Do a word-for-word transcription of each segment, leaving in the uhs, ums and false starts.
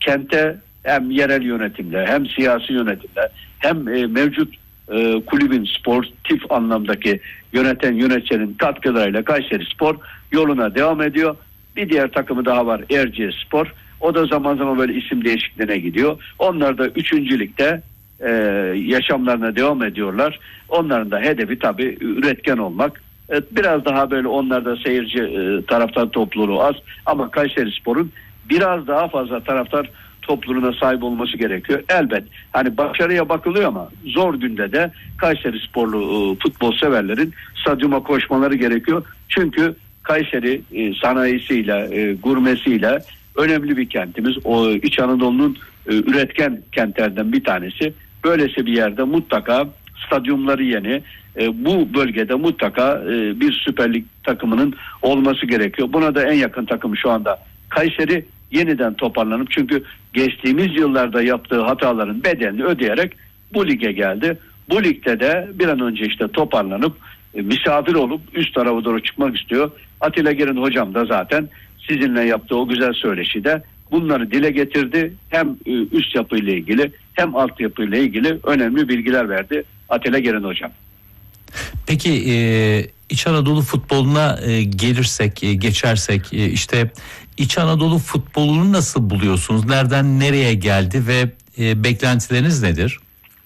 kente hem yerel yönetimle hem siyasi yönetimle hem e, mevcut e, kulübün sportif anlamdaki yöneten yöneticilerin katkılarıyla Kayserispor yoluna devam ediyor. Bir diğer takımı daha var, Erciyesspor. O da zaman zaman böyle isim değişikliğine gidiyor. Onlar da üçüncü ligde e, yaşamlarına devam ediyorlar. Onların da hedefi tabii üretken olmak. E, biraz daha böyle onlarda seyirci e, taraftar topluluğu az. Ama Kayserispor'un biraz daha fazla taraftar topluluğuna sahip olması gerekiyor. Elbet hani başarıya bakılıyor ama zor günde de Kayserisporlu e, futbol severlerin stadyuma koşmaları gerekiyor. Çünkü Kayseri e, sanayisiyle, e, gurmesiyle önemli bir kentimiz. O İç Anadolu'nun e, üretken kentlerden bir tanesi. Böylesi bir yerde mutlaka stadyumları yeni, e, bu bölgede mutlaka e, bir Süper Lig takımının olması gerekiyor. Buna da en yakın takım şu anda Kayseri. Yeniden toparlanıp, çünkü geçtiğimiz yıllarda yaptığı hataların bedelini ödeyerek bu lige geldi. Bu ligde de bir an önce işte toparlanıp e, misafir olup üst tarafa doğru çıkmak istiyor. Atilla Gerin hocam da zaten sizinle yaptığı o güzel söyleşide bunları dile getirdi. Hem e, üst yapıyla ilgili hem altyapıyla ilgili önemli bilgiler verdi Atilla Gerin hocam. Peki e, İç Anadolu futboluna e, gelirsek, e, geçersek e, işte İç Anadolu futbolunu nasıl buluyorsunuz? Nereden nereye geldi ve e, beklentileriniz nedir?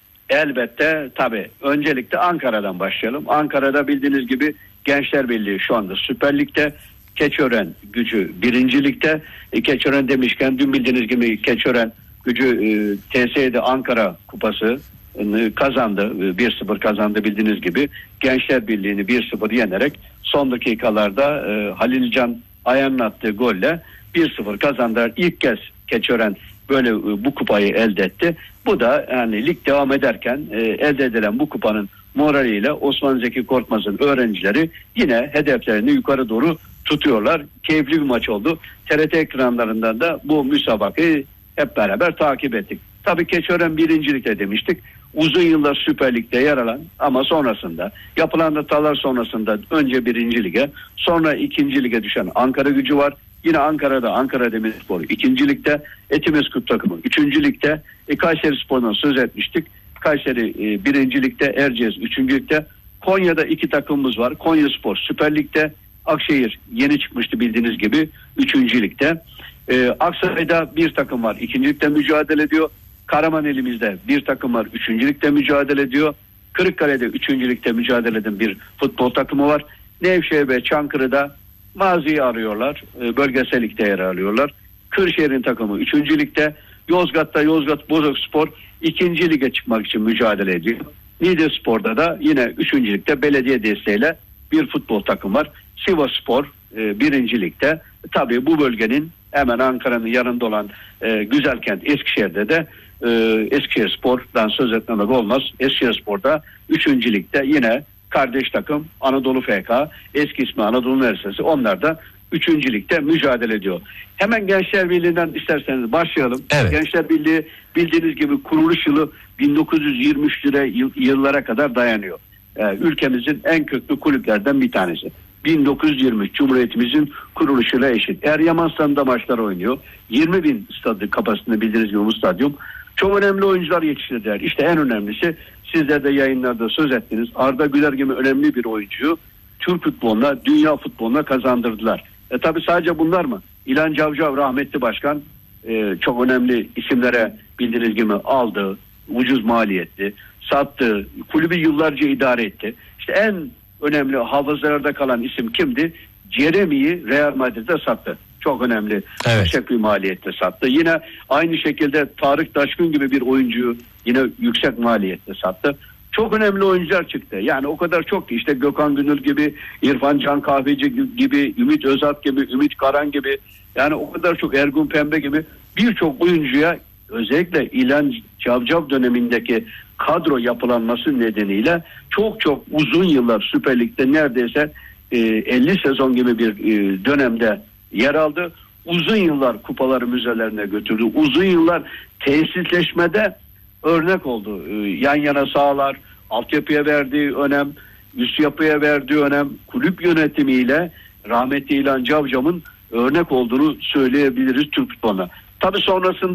Elbette tabii. Öncelikle Ankara'dan başlayalım. Ankara'da bildiğiniz gibi Gençler Birliği şu anda Süper Lig'de. Keçiören Gücü birinci Lig'de. E, Keçiören demişken dün bildiğiniz gibi Keçiören Gücü e, T S E'de Ankara Kupası e, kazandı. E, bir sıfır kazandı bildiğiniz gibi. Gençler Birliği'ni bir sıfır yenerek son dakikalarda e, Halilcan Ayan'ın attığı golle bir sıfır kazandılar. İlk kez Keçiören böyle e, bu kupayı elde etti. Bu da yani lig devam ederken e, elde edilen bu kupanın moraliyle Osman Zeki Korkmaz'ın öğrencileri yine hedeflerini yukarı doğru tutuyorlar. Keyifli bir maç oldu. T R T ekranlarından da bu müsabakayı hep beraber takip ettik. Tabii Keçiören birincilikte demiştik. Uzun yıllar Süper Lig'de yer alan ama sonrasında yapılan hatalar sonrasında önce birinci lige sonra ikinci lige düşen Ankara Gücü var. Yine Ankara'da Ankara Demirspor ikinci ligde, Etimeskut takımı üçüncü ligde, e, Kayserispor'dan söz etmiştik. Kayseri e, birinci ligde, Erciyes üçüncü ligde. Konya'da iki takımımız var. Konyaspor Süper Lig'de, Akşehir yeni çıkmıştı bildiğiniz gibi üçüncü ligde. E, Aksaray'da bir takım var ikinci ligde mücadele ediyor. Karamaneli'mizde bir takım var üçüncü ligde mücadele ediyor. Kırıkkale'de üçüncü ligde mücadele eden bir futbol takımı var. Nevşehir ve Çankırı'da maziyi arıyorlar. E, bölgesel ligde yer alıyorlar. Kırşehir'in takımı üçüncü ligde. Yozgat'ta Yozgat Bozokspor ikinci lige çıkmak için mücadele ediyor. Niğdespor'da da yine üçüncü ligde belediye desteğiyle bir futbol takım var. Sivasspor e, birinci ligde. Tabii bu bölgenin hemen Ankara'nın yanında olan e, Güzelkent Eskişehir'de de e, Eskişehirspor'dan söz etmemek olmaz. Eskişehirspor'da üçüncü ligde yine kardeş takım Anadolu F K, eski ismi Anadolu Üniversitesi, onlar da üçüncü ligde mücadele ediyor. Hemen Gençler Birliği'nden isterseniz başlayalım. Evet. Gençler Birliği bildiğiniz gibi kuruluş yılı bin dokuz yüz yirmi üç yıllara kadar dayanıyor. Ee, ülkemizin en köklü kulüplerden bir tanesi. bin dokuz yüz yirmi üç Cumhuriyetimizin kuruluşuyla eşit. Eryaman Stadı'nda maçlar oynuyor. yirmi bin stadı kapasitesinde bildiğiniz gibi bu stadyum. Çok önemli oyuncular yetiştirdiler. İşte en önemlisi sizler de yayınlarda söz ettiniz. Arda Güler gibi önemli bir oyuncuyu Türk futboluna, dünya futboluna kazandırdılar. E tabi sadece bunlar mı? İlhan Cavcav rahmetli başkan e, çok önemli isimlere bildiğiniz gibi aldı. Ucuz maliyetli. Sattı. Kulübü yıllarca idare etti. İşte en önemli hafızalarda kalan isim kimdi? Jeremy'yi Real Madrid'e sattı. Çok önemli. Evet. Yüksek bir maliyette sattı. Yine aynı şekilde Tarık Taşkın gibi bir oyuncuyu yine yüksek maliyette sattı. Çok önemli oyuncular çıktı. Yani o kadar çok ki işte Gökhan Gönül gibi, İrfan Can Kahveci gibi, Ümit Özat gibi, Ümit Karan gibi, yani o kadar çok, Ergun Pembe gibi birçok oyuncuya özellikle İlhan Cavcav dönemindeki kadro yapılanması nedeniyle çok çok uzun yıllar Süper Lig'de neredeyse e, elli sezon gibi bir e, dönemde yer aldı. Uzun yıllar kupaları müzelerine götürdü. Uzun yıllar tesisleşmede örnek oldu. E, yan yana sahalar, altyapıya verdiği önem, üst yapıya verdiği önem, kulüp yönetimiyle rahmetli İlhan Cavcav'ın örnek olduğunu söyleyebiliriz Türk futboluna. Tabii sonrasında